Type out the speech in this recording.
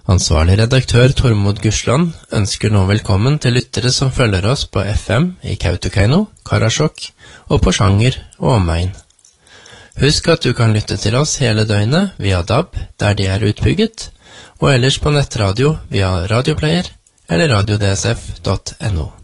Ansvarlig redaktør Tormod Gursland ønsker nå velkommen til lyttere som følger oss på FM i Kautokeino, Karasjok og på Sjanger og omegn. Husk at du kan lytte til oss hele døgnet via DAB, der de er utbygget, og ellers på nettradio via radioplayer eller radiodsf.no.